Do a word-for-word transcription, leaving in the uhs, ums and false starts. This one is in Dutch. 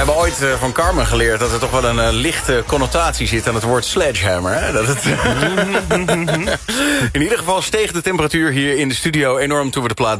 hebben ooit uh, van Carmen geleerd dat er toch wel een uh, lichte connotatie zit aan het woord sledgehammer. Hè? Dat het in ieder geval steeg de temperatuur hier in de studio enorm toen we de plaat